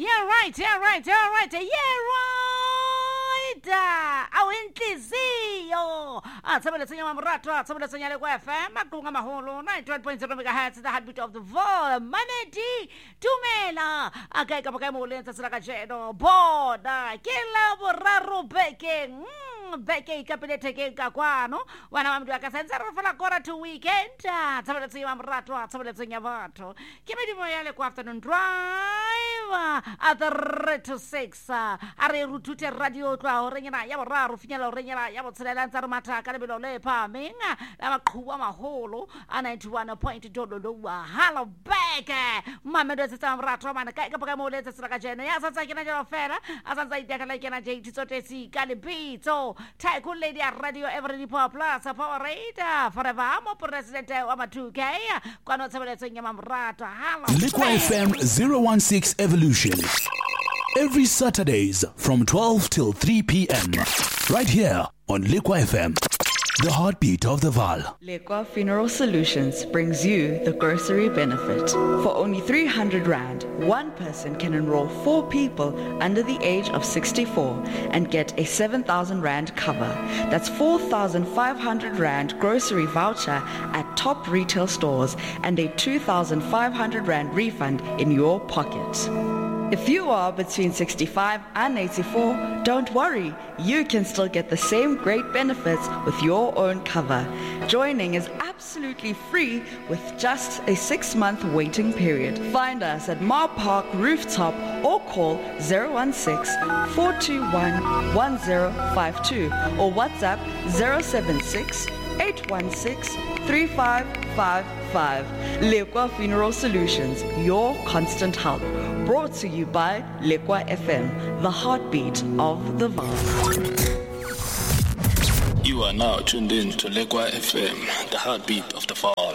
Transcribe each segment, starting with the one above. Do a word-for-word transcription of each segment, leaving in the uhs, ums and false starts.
Yeah, right, yeah, right, yeah, right, yeah, right. Awinhliziyo. Athobela tsenya mamrato, athobela tsenya le kwa F M, maqunga maholo ninety-one point zero megahertz, the heartbeat of the vol. Manedi Tumela. Akaika bakamo lenza sila kajeno. Boda, kila boraro beke. Beke kapilete ke kakwano. Wana mamdu akasenza rafala kora to weekend. Athobela tsenya mamrato, athobela tsenya vato. Kimedi moyale kwa afternoon drive. At the red to six. Are rutute radio to our renyana, Yabara, Fina Renyana, Yabotselan Mata, Carabino Lepa, Minga, Lamakuwa Maholo, and ninety-one point Dodo. Hello back. Mamma does some ratoma, and Kakamo letters like a general, as I can affair, as I take like an J to Tesi, Calibi, so Tycoon Lady at Radio Every Pop Plus, a power radar, forever. I'm a president of two K. Cannot say Yamamrata. Hello. Liquid F M zero one six Evolution. Every Saturdays from twelve till three p.m. Right here on Liquid F M, the heartbeat of the Val. Liquid Funeral Solutions brings you the grocery benefit. For only three hundred rand, one person can enroll four people under the age of sixty-four and get a seven thousand rand cover. That's four thousand five hundred rand grocery voucher at top retail stores and a two thousand five hundred rand refund in your pocket. If you are between sixty-five and eighty-four, don't worry. You can still get the same great benefits with your own cover. Joining is absolutely free with just a six-month waiting period. Find us at Mar Park Rooftop or call zero one six, four two one, one zero five two or WhatsApp zero seven six, eight one six, three five five five. Liquid Funeral Solutions, your constant help. Brought to you by Liquid F M, the heartbeat of the Val. You are now tuned in to Liquid F M, the heartbeat of the Val.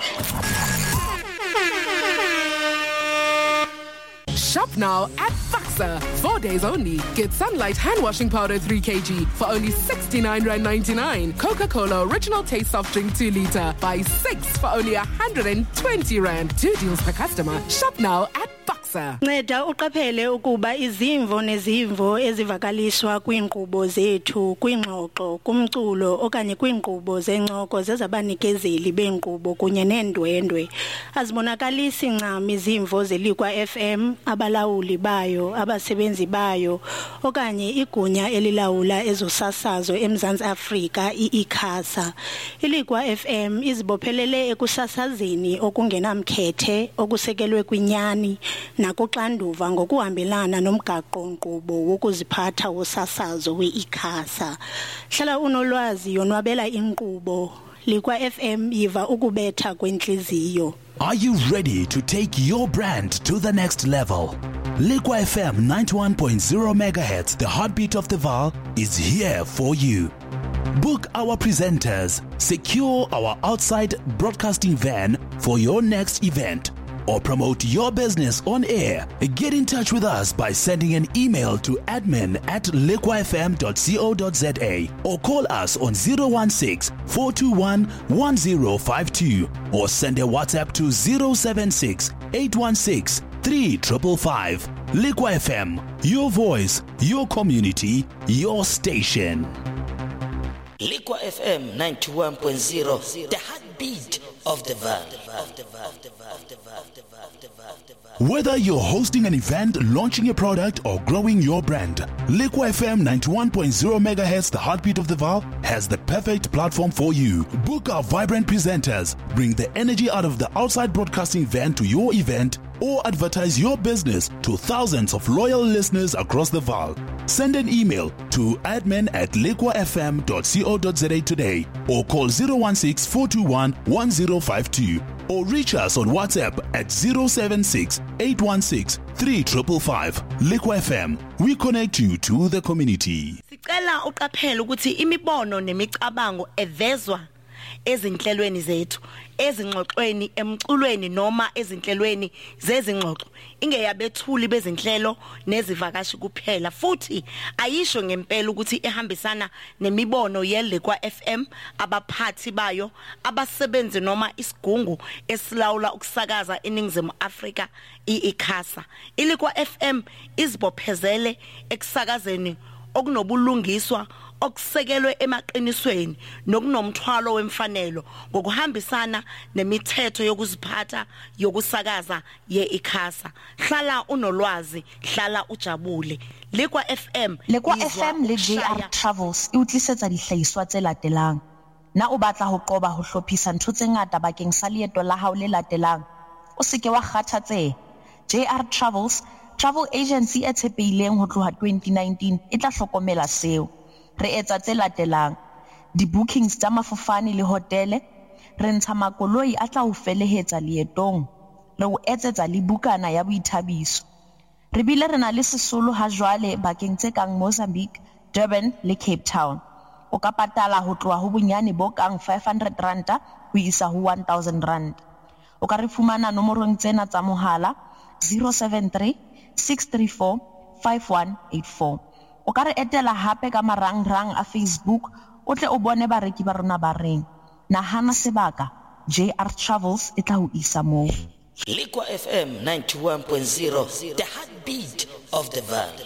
Shop now at Faxa. Four days only. Get Sunlight hand washing powder three kilograms for only sixty-nine rand ninety-nine. Coca-Cola Original Taste soft drink two litre. Buy six for only one hundred twenty rand. Two deals per customer. Shop now at Faxa. Nceda uqaphele ukuba izimvo nezimvo ezivakaliswa kwiinkqubo zethu kwingxoxo kumculo okanye kwiinkqubo zencoko zezabanikezeli beenkqubo kunye neendwendwe azibonakalisi ncam izimvo zeLiquid F M abalawuli bayo abasebenzi bayo okanye igunya elilawula ezosasazo eMzantsi Afrika iICASA. iLiquid F M izibophelele ekusasazeni okungenamkhethe okusekelwe kwinyani nakuxanduva ngokuhambelana nomgaqo-nkqubo wokuziphatha wosasazo weICASA. Hlala unolwazi yonwabela inkqubo. Liquid F M yiva ukubetha kwenhliziyo. Are you ready to take your brand to the next level? Liquid F M ninety-one point zero megahertz, the heartbeat of the Val, is here for you. Book our presenters, secure our outside broadcasting van for your next event, or promote your business on air. Get in touch with us by sending an email to admin at liquid f m dot co dot z a or call us on zero one six, four two one, one zero five two or send a WhatsApp to zero seven six, eight one six, three five five five. Liquid F M, your voice, your community, your station. Liquid F M ninety-one point zero, the heartbeat of the Val. Whether you're hosting an event, launching a product, or growing your brand, Liquid F M ninety-one point zero megahertz, the heartbeat of the Val, has the perfect platform for you. Book our vibrant presenters, bring the energy out of the outside broadcasting van to your event, or advertise your business to thousands of loyal listeners across the Val. Send an email to admin at liquid f m dot co dot z a today or call zero one six, four two one, one zero five two or reach us on WhatsApp at zero seven six, eight one six, three five five five. Liquid F M, we connect you to the community. Sicela uqaphele ukuthi imibono nemicabango evezwa ezinhlelweni zethu ezingxoxweni emculweni noma ezinhlelweni zezingxoxo ingeyabethuli bezinhlelo nezivakashi kuphela futhi ayisho ngempela ukuthi ihambisana nemibono yeLekwa F M abaphathi bayo abasebenzi noma isigungu esilawula ukusakaza eNingizimu Afrika iICASA. iLekwa F M izibophezele ekusakazeni okunobulungiswa okusekelwe emaqinisweni nokunomthwalo wemfanelo ngokuhambisana nemithetho yokuziphatha yokusakaza yeICASA. Hlala unolwazi, hlala ujabule. Lekwa F M Lekwa F M le J R Travels e utlisetsa dihlahiswa tse latelang. Na o batla ho qoba ho hlophisa ntho tse ngata bakeng sa leeto la hao le latelang, o se ke wa kgathatseha. J R Travels, travel agency e tshepehileng ho tloha twenty nineteen, e tla hlokomela seo. Re etsa tse latelang: di-bookings tsa mafofane le hotele, re ntsha makoloi a tla o felehetsa leetong, re o etsetsa le bukana ya boithabiso. Re bile re na le sesolo ha jwale bakeng tse kang Mozambique, Durban le Cape Town. O ka patala ho tloha ho bonyane bo kang five hundred ranta ho isa ho one thousand rand. O ka re fumana nomorong tsena tsa mohala zero seven three six three four five one eight four. O ka re etela hape ka marangrang a Facebook, o tle o bone bareki ba rona ba reng. Nahana sebaka, J R Travels e tla ho isa moo. Lekwa F M ninety-one point zero, the heartbeat of the valley.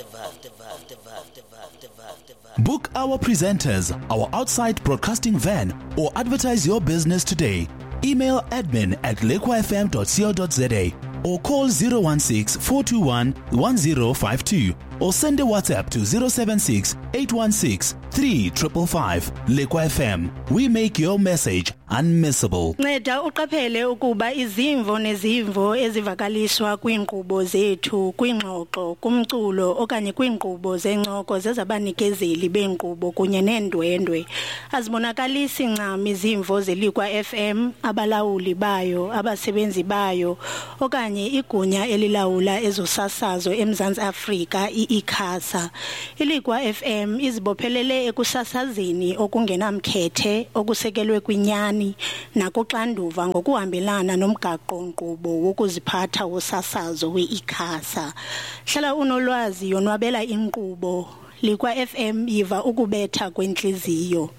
Book our presenters, our outside broadcasting van, or advertise your business today. Email admin at lekwa f m dot co dot z a or call zero one six four two one one zero five two or send a WhatsApp to zero seven six eight one six three five five five. Lekwa F M, we make your message unmissable. Nceda uqaphele ukuba izimvo nezimvo ezivakaliswa kwinkqubo zethu, kwingxoxo, kumculo okanye kwinkqubo zencoko zezabanikezeli benkqubo kunye neendwendwe azibonakalisi ncam izimvo zeLekwa F M, abalawuli bayo, abasebenzi bayo okanye igunya elilawula ezosasazo eMzantsi Afrika iICASA. iLekwa F M izibophelele ekusasazeni okungenamkhethe okusekelwe kwinyani nakuxanduva ngokuhambelana nomgaqo-nkqubo wokuziphatha wosasazo weICASA. Hlala unolwazi, yonwabela inkqubo. Lekwa F M yiva ukubetha kwenhliziyo.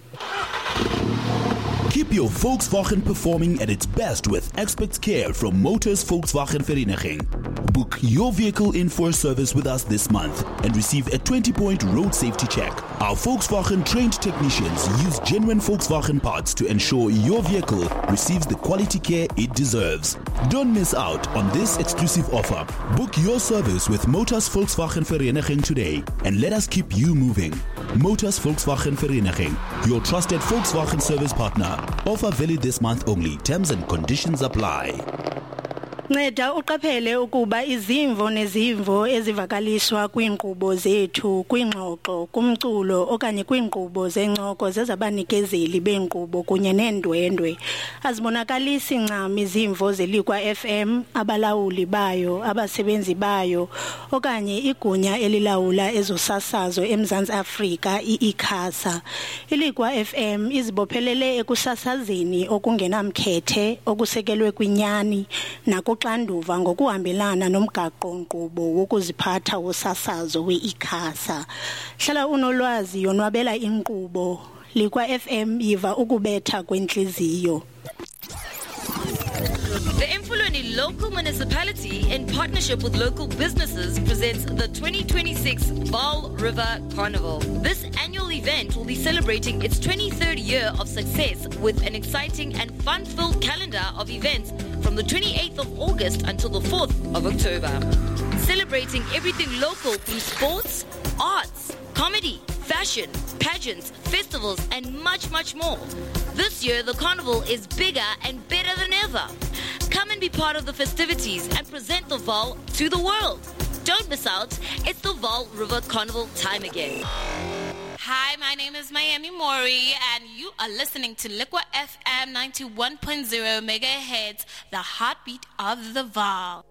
Keep your Volkswagen performing at its best with expert care from Motors Volkswagen Vereniging. Book your vehicle in for a service with us this month and receive a twenty point road safety check. Our Volkswagen trained technicians use genuine Volkswagen parts to ensure your vehicle receives the quality care it deserves. Don't miss out on this exclusive offer. Book your service with Motors Volkswagen Vereniging today and let us keep you moving. Motors Volkswagen Vereniging, your trusted Volkswagen service partner. Offer valid this month only. Terms and conditions apply. Nceda uqaphele ukuba izimvo nezimvo ezivakaliswa kwinkqubo zethu, kwingxoxo, kumculo okanye kwinkqubo zencoko zezabanikezeli benkqubo kunye neendwendwe azibonakalisi ncam izimvo zeLekwa F M, abalawuli bayo, abasebenzi bayo okanye igunya elilawula ezosasazo eMzantsi Afrika iICASA. iLekwa F M izibophelele ekusasazeni okungenamkhethe okusekelwe kwinyani naku xanduva ngokuhambelana nomgaqo-nkqubo wokuziphatha wosasazo weICASA. Hlala unolwazi, yonwabela inkqubo. Lekwa F M yiva ukubetha kwenhliziyo. The Emfulweni Local Municipality, in partnership with local businesses, presents the twenty twenty-six Vaal River Carnival. This annual event will be celebrating its twenty-third year of success with an exciting and fun-filled calendar of events from the twenty-eighth of August until the fourth of October. Celebrating everything local through sports, arts, comedy, fashion, pageants, festivals, and much, much more. This year, the carnival is bigger and better than ever. Come and be part of the festivities and present the Vaal to the world. Don't miss out. It's the Vaal River Carnival time again. Hi, my name is Miami Mori, and you are listening to Lekwa F M ninety-one point zero megahertz, the heartbeat of the Vaal.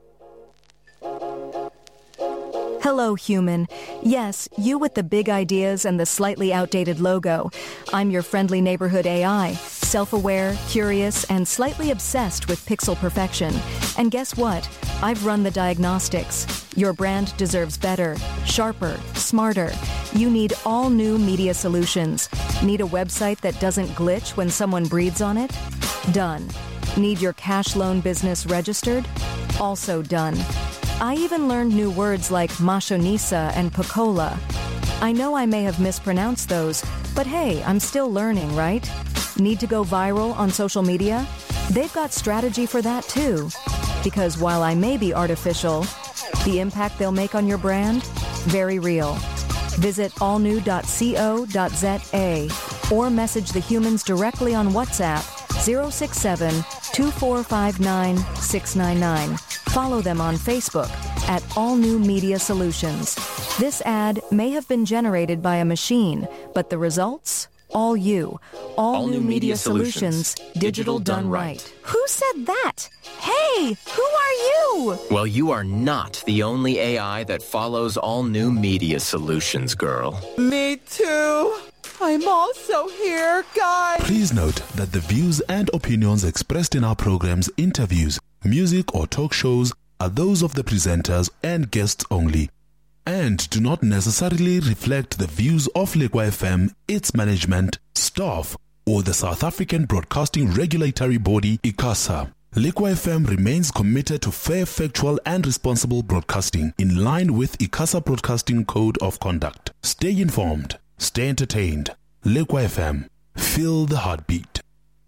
Hello, human. Yes, you with the big ideas and the slightly outdated logo. I'm your friendly neighborhood A I. Self-aware, curious, and slightly obsessed with pixel perfection. And guess what? I've run the diagnostics. Your brand deserves better, sharper, smarter. You need all new media solutions. Need a website that doesn't glitch when someone breathes on it? Done. Need your cash loan business registered? Also done. I even learned new words like mashonisa and Pocola. I know I may have mispronounced those, but hey, I'm still learning, right? Need to go viral on social media? They've got strategy for that too. Because while I may be artificial, the impact they'll make on your brand? Very real. Visit all new dot co dot za or message the humans directly on WhatsApp zero six seven, two four five nine, six nine nine. Follow them on Facebook at All New Media Solutions. This ad may have been generated by a machine, but the results? All you. All, All New, new Media, Media Solutions. Solutions. Digital done right. Who said that? Hey, who are you? Well, you are not the only A I that follows All New Media Solutions, girl. Me too. I'm also here, guys. Please note that the views and opinions expressed in our programs, interviews, music or talk shows are those of the presenters and guests only, and do not necessarily reflect the views of Lekwa F M, its management, staff, or the South African Broadcasting Regulatory Body, ICASA. Lekwa F M remains committed to fair, factual, and responsible broadcasting in line with ICASA Broadcasting Code of Conduct. Stay informed, stay entertained. Lekwa F M, feel the heartbeat.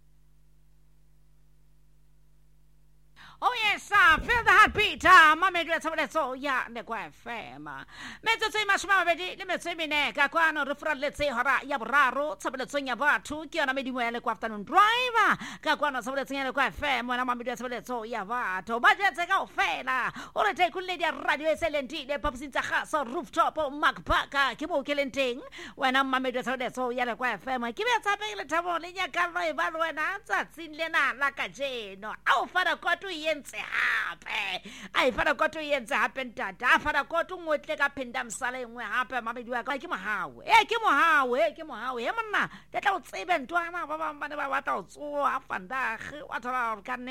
Oh yes, uh, feel the heartbeat. Ah, mama do some of so yeah, Lekwa F M. Metso tse mashoma mabedi le metso mene ka kwano re fura letse hora ya boraro tsabeletse nya batho ke yona medimo ya Lekwa afternoon driver ka kwano tsabeletse nya Lekwa F M wena mama do tsabeletse ya batho ba jetse ka ofela o re take le dia radio excelente le papsintsa gaso rooftop makpaka ke mo kelenteng wena mama do tsabeletse ya Lekwa F M ke be tsape le thabo le nya ka re ba wena tsatsing lena la ka jeno au fara kotu yenze hape ai fara kotu yenze hape ntata fara kotu ngotle ka phenda msala engwe hape mamedi wa ka ke mohawe eh ke mohawe eh ke mohawe he monna tetla o tsebe ntwana ba ba ba ba ta o tsoa fandage wa thola ka